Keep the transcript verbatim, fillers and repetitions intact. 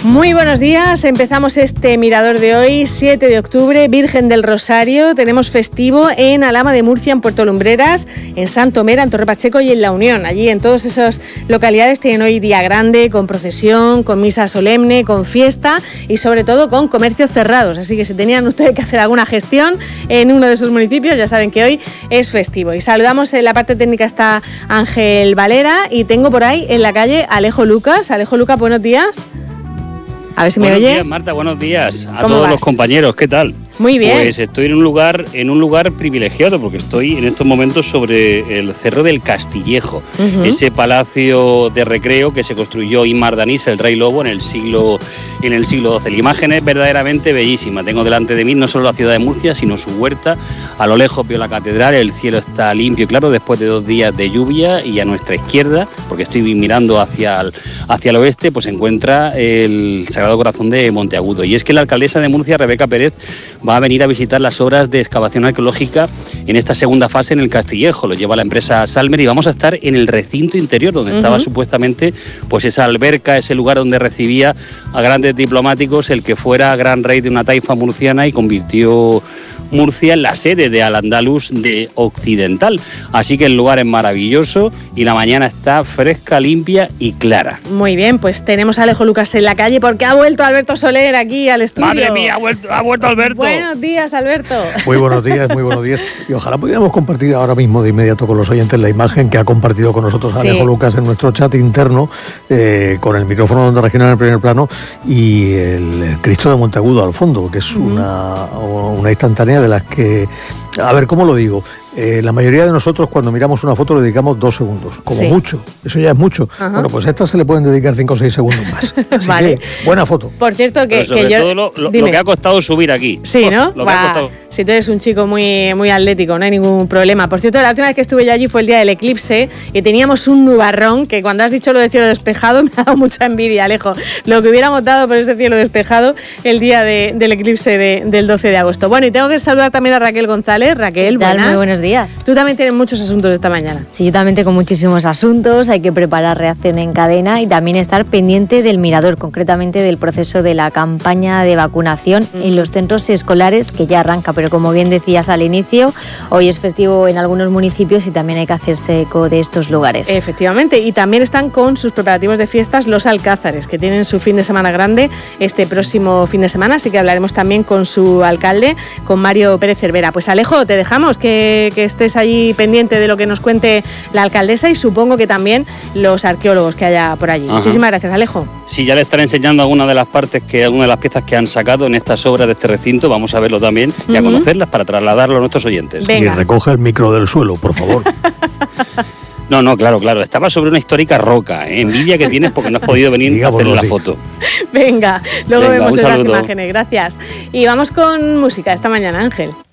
Muy buenos días, empezamos este mirador de hoy, siete de octubre, Virgen del Rosario. Tenemos festivo en Alhama de Murcia, en Puerto Lumbreras, en Santomera, en Torre Pacheco y en La Unión. Allí en todas esas localidades tienen hoy día grande, con procesión, con misa solemne, con fiesta y sobre todo con comercios cerrados. Así que si tenían ustedes que hacer alguna gestión en uno de esos municipios, ya saben que hoy es festivo. Y saludamos, en la parte técnica está Ángel Valera y tengo por ahí en la calle Alejo Lucas. Alejo Lucas, buenos días. A ver si me oye. Buenos días, Marta, buenos días a todos vas? los compañeros, ¿qué tal? Muy bien. Pues estoy en un lugar en un lugar privilegiado porque estoy en estos momentos sobre el Cerro del Castillejo, uh-huh. ese palacio de recreo que se construyó Imar Danís, el rey lobo, en el siglo en el siglo doce. La imagen es verdaderamente bellísima. Tengo delante de mí no solo la ciudad de Murcia, sino su huerta. A lo lejos veo la catedral, el cielo está limpio y claro después de dos días de lluvia, y a nuestra izquierda, porque estoy mirando hacia el, hacia el oeste, pues se encuentra el Sagrado Corazón de Monteagudo. Y es que la alcaldesa de Murcia, Rebeca Pérez, va a venir a visitar las obras de excavación arqueológica en esta segunda fase en el Castillejo. Lo lleva la empresa Salmer y vamos a estar en el recinto interior donde uh-huh. estaba supuestamente pues esa alberca, ese lugar donde recibía a grandes diplomáticos el que fuera gran rey de una taifa murciana y convirtió Murcia en la sede de Al-Ándalus de Occidental. Así que el lugar es maravilloso y la mañana está fresca, limpia y clara. Muy bien, pues tenemos a Alejo Lucas en la calle porque ha vuelto Alberto Soler aquí al estudio. ¡Madre mía, ha vuelto, ha vuelto Alberto! Buenos días, Alberto. Muy buenos días, muy buenos días. Y ojalá pudiéramos compartir ahora mismo de inmediato con los oyentes la imagen que ha compartido con nosotros sí. Alejo Lucas en nuestro chat interno, eh, con el micrófono de Onda Regional en el primer plano y el Cristo de Monteagudo al fondo, que es uh-huh. una, una instantánea de las que, a ver, ¿cómo lo digo? Eh, la mayoría de nosotros cuando miramos una foto le dedicamos dos segundos, como sí. mucho, eso ya es mucho. Ajá. Bueno, pues a esta se le pueden dedicar cinco o seis segundos más. Así vale. que, buena foto. Por cierto, que, Pero sobre que yo... todo lo, lo, lo que ha costado subir aquí. Sí, ¿no? Lo que ha costado. Si tú eres un chico muy, muy atlético, no hay ningún problema. Por cierto, la última vez que estuve yo allí fue el día del eclipse y teníamos un nubarrón que cuando has dicho lo de cielo despejado me ha dado mucha envidia, Alejo. Lo que hubiéramos dado por ese cielo despejado el día de, del eclipse de, del doce de agosto. Bueno, y tengo que saludar también a Raquel González. Raquel, buenas. Muy buenos días. Tú también tienes muchos asuntos esta mañana. Sí, yo también tengo muchísimos asuntos. Hay que preparar reacción en cadena y también estar pendiente del mirador, concretamente del proceso de la campaña de vacunación mm. en los centros escolares, que ya arranca, pero como bien decías al inicio, hoy es festivo en algunos municipios y también hay que hacerse eco de estos lugares. Efectivamente, y también están con sus preparativos de fiestas los Alcázares, que tienen su fin de semana grande este próximo fin de semana, así que hablaremos también con su alcalde, con Mario Pérez Cervera. Pues Alejo, te dejamos que, que estés allí pendiente de lo que nos cuente la alcaldesa y supongo que también los arqueólogos que haya por allí. Ajá. Muchísimas gracias, Alejo. Sí, ya le estaré enseñando algunas de las partes, que algunas de las piezas que han sacado en estas obras de este recinto. Vamos a verlo también y uh-huh. a conocerlas para trasladarlo a nuestros oyentes. Venga. Y recoge el micro del suelo, por favor. No, no, claro, claro. Estaba sobre una histórica roca. ¿eh? Envidia que tienes porque no has podido venir a hacerle la sí. foto. Venga, luego Venga, vemos esas imágenes. Gracias. Y vamos con música esta mañana, Ángel.